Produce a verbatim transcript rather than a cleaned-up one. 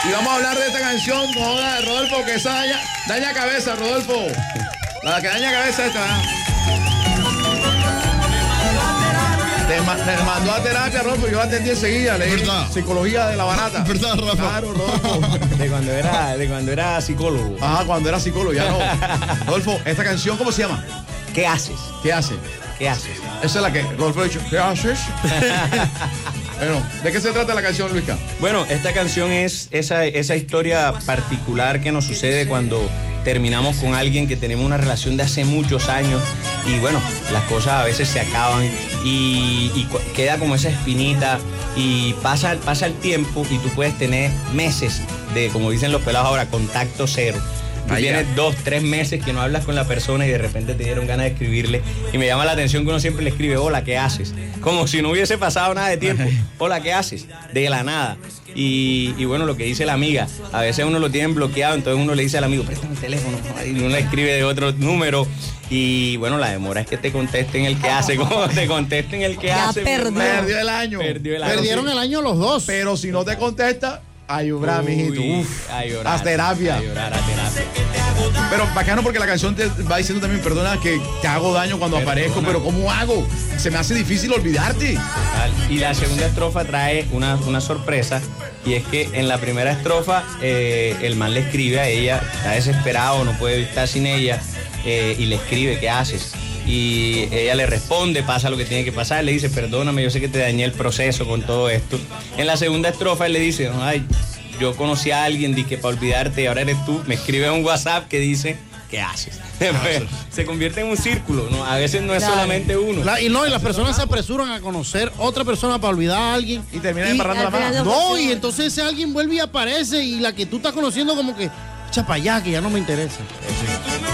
Y vamos a hablar de esta canción, no, Rodolfo, que esa daña, daña cabeza, Rodolfo. La que daña cabeza esta. Te, ma te mandó a terapia, Rodolfo, yo la atendí enseguida, le dije psicología de la barata. ¿Verdad, Rafa? Claro, Rodolfo. De cuando era, de cuando era psicólogo. Ajá, cuando era psicólogo, ya no. Rodolfo, esta canción, ¿cómo se llama? ¿Qué haces? ¿Qué hace? ¿Qué haces? Esa es la que Rodolfo ha dicho, ¿qué haces? Bueno, ¿de qué se trata la canción, Luisca? Bueno, esta canción es esa, esa historia particular que nos sucede cuando terminamos con alguien que tenemos una relación de hace muchos años y bueno, las cosas a veces se acaban y, y queda como esa espinita y pasa, pasa el tiempo y tú puedes tener meses de, como dicen los pelados ahora, contacto cero. Tú tienes dos, tres meses que no hablas con la persona y de repente te dieron ganas de escribirle y me llama la atención que uno siempre le escribe, hola, ¿qué haces? Como si no hubiese pasado nada de tiempo. Hola, ¿qué haces? De la nada. Y, y bueno, lo que dice la amiga, a veces uno lo tiene bloqueado, entonces uno le dice al amigo, préstame el teléfono, y uno le escribe de otro número y bueno, la demora es que te contesten el que hace, como te contesten el que ya hace. perdió. Perdió el año. Perdió el año. Perdieron el año los dos. Pero si no te contesta, a llorar, mijito. Uf, a llorar. haz terapia. A llorar, a terapia. Pero bacano porque la canción te va diciendo también, perdona que te hago daño cuando perdona. aparezco, pero ¿cómo hago? Se me hace difícil olvidarte. Total. Y la segunda estrofa trae una, una sorpresa y es que en la primera estrofa eh, el man le escribe a ella, está desesperado, no puede estar sin ella eh, y le escribe, ¿qué haces? Y ella le responde, pasa lo que tiene que pasar, le dice, perdóname, yo sé que te dañé el proceso con todo esto. En la segunda estrofa él le dice, ay, yo conocí a alguien, dije para olvidarte y ahora eres tú. Me escribe un WhatsApp que dice, ¿qué haces? Se convierte en un círculo, ¿no? A veces no es claro. solamente uno. La, y no, y las personas se apresuran a conocer otra persona para olvidar a alguien. Y terminan embarrando la mano. No, y entonces ese alguien vuelve y aparece y la que tú estás conociendo como que, echa para allá, que ya no me interesa. Sí.